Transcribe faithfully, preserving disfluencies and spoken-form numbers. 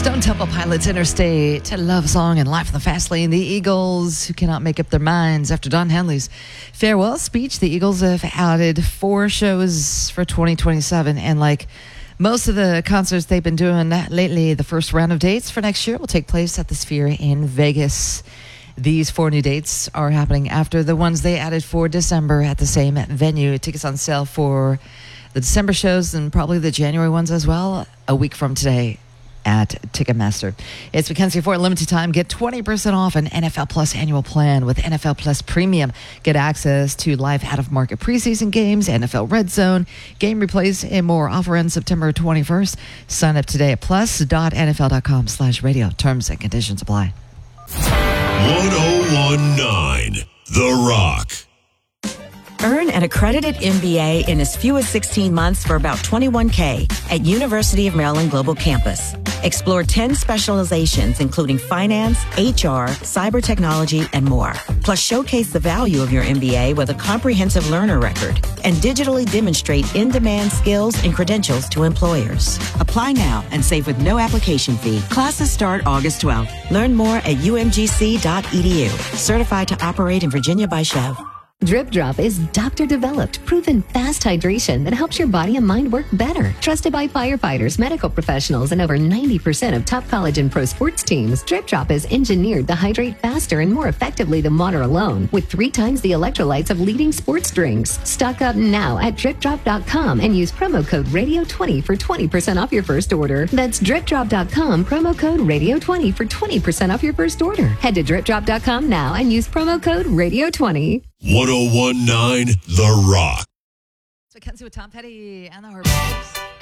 Stone Temple Pilots, Interstate, Love Song, and Life in the Fast Lane. The Eagles, who cannot make up their minds after Don Henley's farewell speech. The Eagles have added four shows for twenty twenty-seven, and like most of the concerts they've been doing lately, the first round of dates for next year will take place at the Sphere in Vegas. These four new dates are happening after the ones they added for December at the same venue. Tickets on sale for the December shows and probably the January ones as well a week from today at Ticketmaster. It's Mackenzie for a limited time. Get twenty percent off an N F L Plus annual plan with N F L Plus Premium. Get access to live out-of-market preseason games, N F L Red Zone, game replays, and more. Offer ends September twenty-first. Sign up today at plus.nfl.com slash radio. Terms and conditions apply. one oh one point nine The Rock. Earn an accredited M B A in as few as sixteen months for about twenty-one thousand dollars at University of Maryland Global Campus. Explore ten specializations, including finance, H R, cyber technology, and more. Plus, showcase the value of your M B A with a comprehensive learner record and digitally demonstrate in-demand skills and credentials to employers. Apply now and save with no application fee. Classes start August twelfth. Learn more at u m g c dot e d u. Certified to operate in Virginia by Chev. Drip Drop is doctor-developed, proven fast hydration that helps your body and mind work better. Trusted by firefighters, medical professionals, and over ninety percent of top college and pro sports teams, Drip Drop is engineered to hydrate faster and more effectively than water alone, with three times the electrolytes of leading sports drinks. Stock up now at drip drop dot com and use promo code radio twenty for twenty percent off your first order. That's drip drop dot com, promo code radio twenty for twenty percent off your first order. Head to drip drop dot com now and use promo code radio twenty. one oh one point nine The Rock. So Mackenzie with Tom Petty and the Heartbreakers.